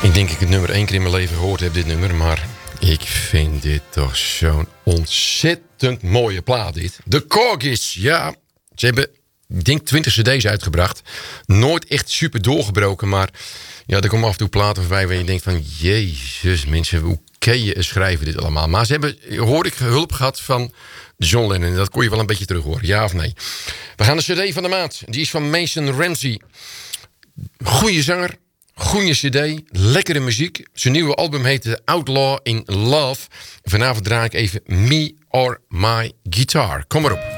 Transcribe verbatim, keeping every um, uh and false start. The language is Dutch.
Ik denk dat ik het nummer één keer in mijn leven gehoord heb, dit nummer. Maar ik vind dit toch zo'n ontzettend mooie plaat, dit. De Corgis, ja. Ze hebben, ik denk, twintig cd's uitgebracht. Nooit echt super doorgebroken, maar... Ja, er komen af en toe platen voorbij waar je denkt van... Jezus, mensen, hoe kun je schrijven dit allemaal? Maar ze hebben, hoor ik, hulp gehad van John Lennon. Dat kon je wel een beetje terug horen, ja of nee? We gaan de cd van de maand. Die is van Mason Ramsey. Goeie zanger. Goeie cd, lekkere muziek. Zijn nieuwe album heet Outlaw in Love. Vanavond draai ik even Me or My Guitar. Kom maar op.